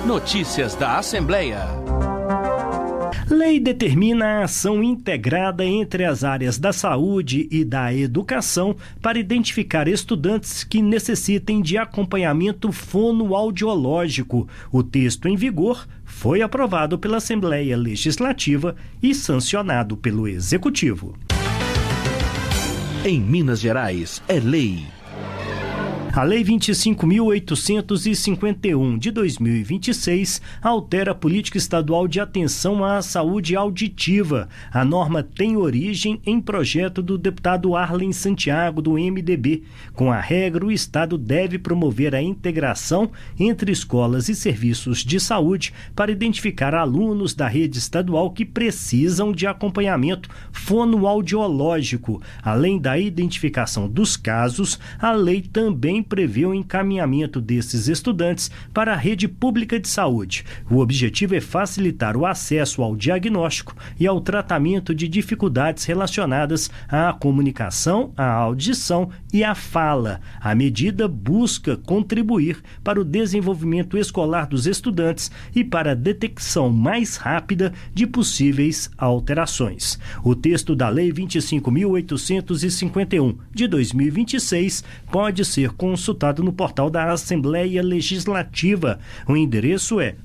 Notícias da Assembleia. Lei determina a ação integrada entre as áreas da saúde e da educação para identificar estudantes que necessitem de acompanhamento fonoaudiológico. O texto em vigor foi aprovado pela Assembleia Legislativa e sancionado pelo Executivo. Em Minas Gerais, é lei. A Lei 25.851 de 2026 altera a política estadual de atenção à saúde auditiva. A norma tem origem em projeto do deputado Arlen Santiago, do MDB. Com a regra, o Estado deve promover a integração entre escolas e serviços de saúde para identificar alunos da rede estadual que precisam de acompanhamento fonoaudiológico. Além da identificação dos casos, a lei também prevê o encaminhamento desses estudantes para a rede pública de saúde. O objetivo é facilitar o acesso ao diagnóstico e ao tratamento de dificuldades relacionadas à comunicação, à audição e à fala. A medida busca contribuir para o desenvolvimento escolar dos estudantes e para a detecção mais rápida de possíveis alterações. O texto da Lei 25.851 de 2026 pode ser consultado no portal da Assembleia Legislativa. O endereço é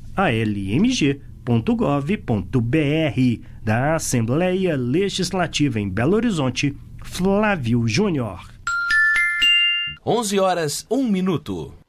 almg.gov.br. Da Assembleia Legislativa em Belo Horizonte, Flávio Júnior. 11h01.